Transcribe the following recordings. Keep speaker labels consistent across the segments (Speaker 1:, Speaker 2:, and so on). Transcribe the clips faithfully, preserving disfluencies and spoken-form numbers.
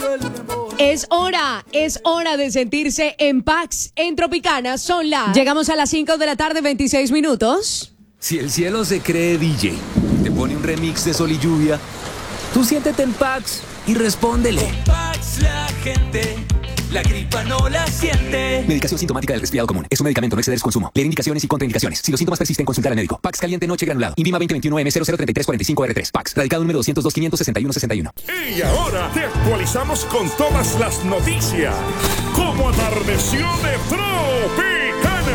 Speaker 1: Es hora, es hora de sentirse en Pax. En Tropicana son las... Llegamos a las cinco de la tarde, veintiséis minutos.
Speaker 2: Si el cielo se cree D J, te pone un remix de Sol y Lluvia, tú siéntete en Pax y respóndele.
Speaker 3: Con Pax la gente, la gripa no la siente.
Speaker 2: Medicación sintomática del resfriado común. Es un medicamento, no exceder su consumo. Leer indicaciones y contraindicaciones. Si los síntomas persisten, consultar al médico. Pax caliente noche granulado. Invima veinte veintiuno M cero cero treinta y tres cuarenta y cinco R tres. Pax. Radicado número doscientos dos quinientos sesenta y uno sesenta y uno.
Speaker 4: Y ahora te actualizamos con todas las noticias. Como atardeció de Tropicana.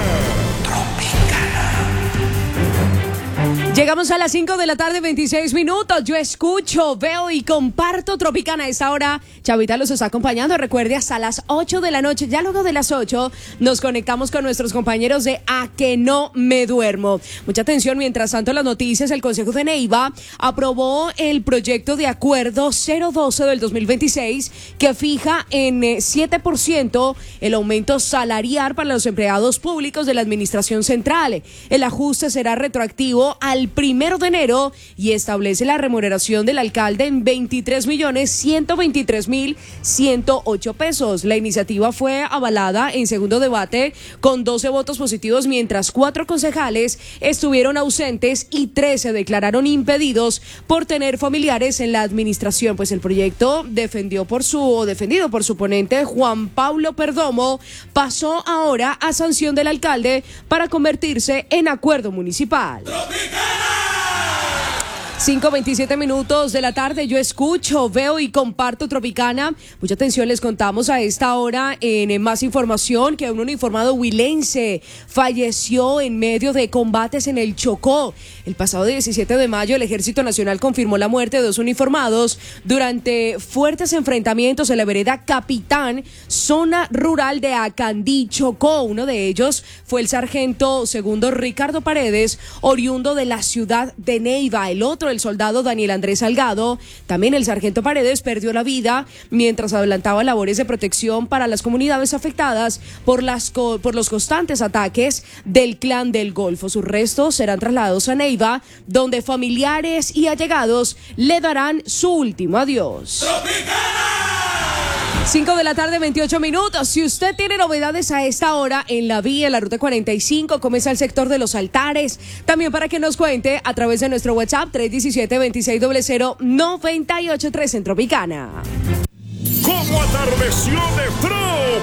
Speaker 1: Llegamos a las cinco de la tarde, veintiséis minutos. Yo escucho, veo y comparto Tropicana. A esta hora, Chavita los está acompañando. Recuerde, hasta las ocho de la noche. Ya luego de las ocho, nos conectamos con nuestros compañeros de A Que No Me Duermo. Mucha atención, mientras tanto, las noticias. El Consejo de Neiva aprobó el proyecto de acuerdo cero doce del dos mil veintiséis que fija en siete por ciento el aumento salarial para los empleados públicos de la Administración Central. El ajuste será retroactivo al primero de enero y establece la remuneración del alcalde en veintitrés millones ciento veintitrés mil ciento ocho pesos. La iniciativa fue avalada en segundo debate con doce votos positivos, mientras cuatro concejales estuvieron ausentes y tres se declararon impedidos por tener familiares en la administración. Pues el proyecto defendió por su o defendido por su ponente Juan Pablo Perdomo pasó ahora a sanción del alcalde para convertirse en acuerdo municipal. cinco veintisiete minutos de la tarde. Yo escucho, veo y comparto Tropicana. Mucha atención, les contamos a esta hora en más información que un uniformado huilense falleció en medio de combates en el Chocó. El pasado diecisiete de mayo el Ejército Nacional confirmó la muerte de dos uniformados durante fuertes enfrentamientos en la vereda Capitán, zona rural de Acandí, Chocó. Uno de ellos fue el sargento segundo Ricardo Paredes, oriundo de la ciudad de Neiva. El otro, el soldado Daniel Andrés Salgado, también el sargento Paredes, perdió la vida mientras adelantaba labores de protección para las comunidades afectadas por, las co- por los constantes ataques del Clan del Golfo. Sus restos serán trasladados a Neiva, donde familiares y allegados le darán su último adiós. cinco de la tarde, veintiocho minutos. Si usted tiene novedades a esta hora en la vía, en la ruta cuarenta y cinco, comienza el sector de los Altares. También para que nos cuente a través de nuestro WhatsApp tres uno siete, dos seis cero cero, nueve ocho tres en Tropicana.
Speaker 4: Como atardeció de Tropicana.